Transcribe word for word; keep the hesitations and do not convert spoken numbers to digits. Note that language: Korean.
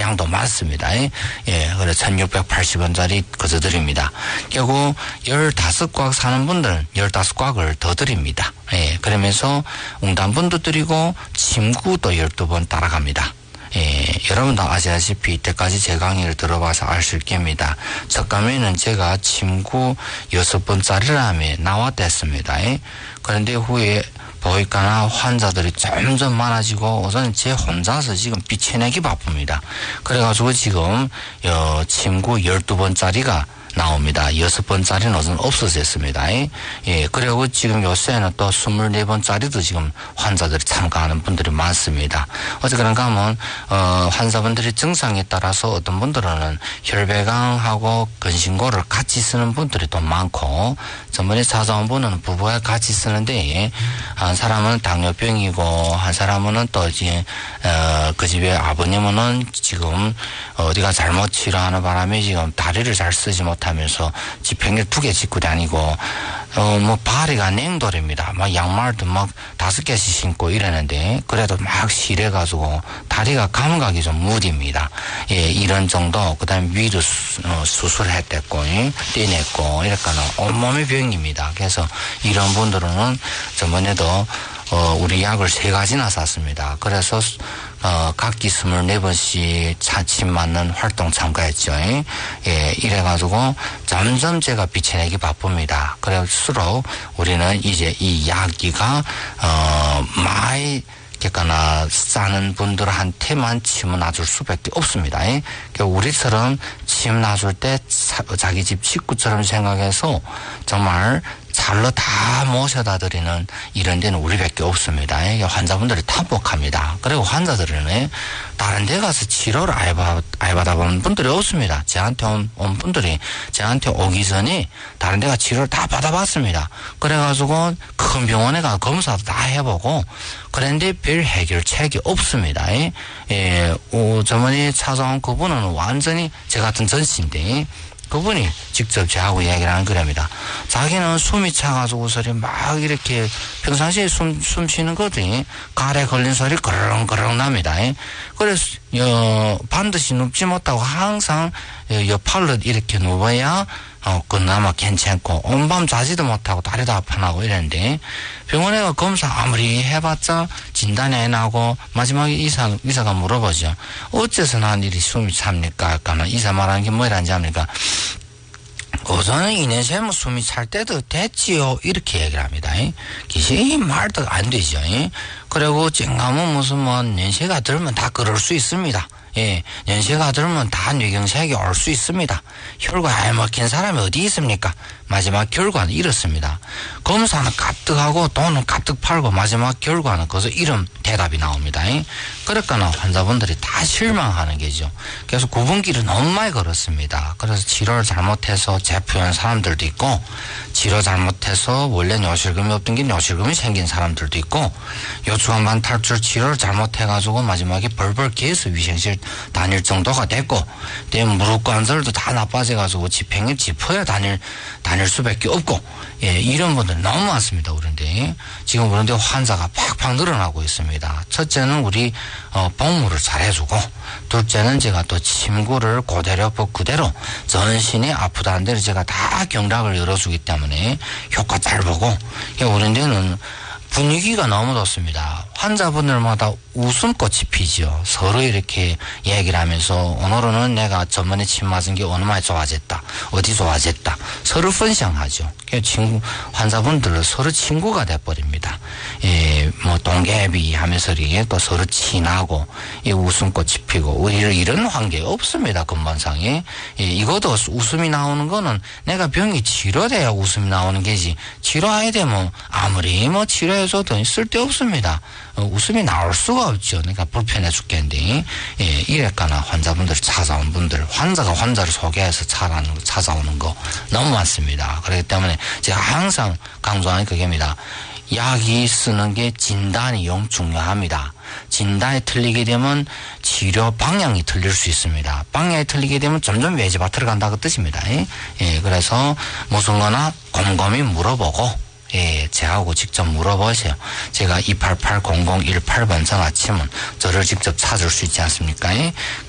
량도 많습니다. 예, 그래서 천육백팔십 원짜리 그저 드립니다. 결국 열다섯 곽 사는 분들은 열다섯 곽을 더 드립니다. 예, 그러면서 웅단분도 드리고 침구도 열두 번 따라갑니다. 예, 여러분도 아시다시피 이때까지 제 강의를 들어봐서 아실 겁니다. 첫 강의는 제가 침구 여섯 번짜리라며 나왔댔습니다. 예. 그런데 후에 보니까 환자들이 점점 많아지고 우선 제 혼자서 지금 비춰내기 바쁩니다. 그래가지고 지금 어, 침구 열두 번짜리가 나옵니다. 여섯 번짜리는 우선 없어졌습니다. 예, 그리고 지금 요새는 또 스물네 번짜리도 지금 환자들이 참가하는 분들이 많습니다. 어쨌거나 하면, 어, 환자분들이 증상에 따라서 어떤 분들은 혈배강하고 근신고를 같이 쓰는 분들이 또 많고, 전번에 찾아온 분은 부부가 같이 쓰는데, 한 사람은 당뇨병이고, 한 사람은 또 이제, 어, 그 집에 아버님은 지금 어디가 잘못 치료하는 바람에 지금 다리를 잘 쓰지 못 하면서 지팽이를 두 개 짚고 다니고, 어, 뭐, 발이가 냉돌입니다. 막 양말도 막 다섯 개씩 신고 이러는데, 그래도 막 실해가지고, 다리가 감각이 좀 무딥니다. 예, 이런 정도, 그 다음에 위로 수, 어, 수술했댔고, 예, 떼냈고, 이랬거나, 온몸의 병입니다. 그래서 이런 분들은 저번에도, 어, 우리 약을 세 가지나 샀습니다. 그래서, 어, 각기 스물네 번씩 차침 맞는 활동 참가했죠. 예, 이래가지고 점점 제가 비춰내기 바쁩니다. 그럴수록 우리는 이제 이 약기가, 어, 많이, 그러니까 싸는 분들한테만 침을 놔줄 수밖에 없습니다. 그러니까 우리처럼 침 놔줄 때 자기 집 식구처럼 생각해서 정말 잘로 다 모셔다 드리는 이런 데는 우리밖에 없습니다. 환자분들이 탑복합니다. 그리고 환자들은 다른 데 가서 치료를 아예, 받, 아예 받아본 분들이 없습니다. 저한테 온, 온 분들이 저한테 오기 전에 다른 데가 치료를 다 받아봤습니다. 그래가지고 큰 병원에 가 검사도 다 해보고 그런데 별 해결책이 없습니다. 예, 오, 저번에 찾아온 그분은 완전히 저 같은 전씨인데 그분이 직접 저하고 이야기를 하는 거랍니다. 자기는 숨이 차가지고 소리 막 이렇게 평상시에 숨, 숨 쉬는 거더니 가래 걸린 소리 그렁그렁 납니다. 그래서 어, 반드시 눕지 못하고 항상 옆팔로 이렇게 누워야 어, 그나마 괜찮고, 온밤 자지도 못하고 다리도 아파나고 이랬는데, 병원에 가 검사 아무리 해봤자 진단이 안 나고, 마지막에 의사, 의사가 물어보죠. 어째서 난 이리 숨이 찹니까? 할까는 의사 말하는 게 뭐라는지 합니까? 우선은 이 년새면 숨이 찰 때도 됐지요. 이렇게 얘기를 합니다. 기시 말도 안 되죠. 그리고 쨍하면 무슨 뭐 연세가 들면 다 그럴 수 있습니다. 예, 연세가 들면 다 뇌경색이 올 수 있습니다. 혈관에 막힌 사람이 어디 있습니까? 마지막 결과는 이렇습니다. 검사는 가뜩하고 돈은 가뜩 팔고 마지막 결과는 거기서 이런 대답이 나옵니다. 그러니까 환자분들이 다 실망하는 게죠. 그래서 구분기를 너무 많이 걸었습니다. 그래서 치료를 잘못해서 재표한 사람들도 있고 치료 잘못해서 원래 뇨실금이 없던 게 뇨실금이 생긴 사람들도 있고 요추간반 탈출 치료를 잘못해가지고 마지막에 벌벌 개에서 위생실 다닐 정도가 됐고 내 무릎 관절도 다 나빠져가지고 지팽이 짚어야 다닐 다닐 수밖에 없고 예, 이런 분들 너무 많습니다. 그런데 지금 그런데 환자가 팍팍 늘어나고 있습니다. 첫째는 우리 어, 복무를 잘해주고 둘째는 제가 또 침구를 그대로 그대로 전신이 아프다는 데를 제가 다 경락을 열어주기 때문에 효과 잘 보고 그런 데는 분위기가 너무 좋습니다. 환자분들마다 웃음꽃이 피죠. 서로 이렇게 얘기를 하면서 오늘은 내가 저번에 침 맞은 게 어느 많이 좋아졌다. 어디 좋아졌다. 서로 분享하죠. 친구, 환자분들은 서로 친구가 돼버립니다. 예, 뭐 동계비 하면서 이게 또 서로 친하고 이 웃음꽃이 피고 우리는 이런 관계 없습니다. 근본상에. 예, 이것도 웃음이 나오는 거는 내가 병이 치료돼야 웃음이 나오는 게지 치료해야 되면 아무리 뭐 치료해줘도 쓸데없습니다. 어, 웃음이 나올 수가 없죠. 그러니까 불편해 죽겠는데, 예, 이랬거나 환자분들 찾아온 분들, 환자가 환자를 소개해서 찾아오는, 찾아오는 거 너무 많습니다. 그렇기 때문에 제가 항상 강조하는 그게입니다. 약이 쓰는 게 진단이 영 중요합니다. 진단이 틀리게 되면 치료 방향이 틀릴 수 있습니다. 방향이 틀리게 되면 점점 외지밭으로 간다고 뜻입니다. 예, 예, 그래서 무슨 거나 곰곰이 물어보고, 예, 저하고 직접 물어보세요. 제가 이팔팔 공공일팔 번 전화 치면 저를 직접 찾을 수 있지 않습니까? 예?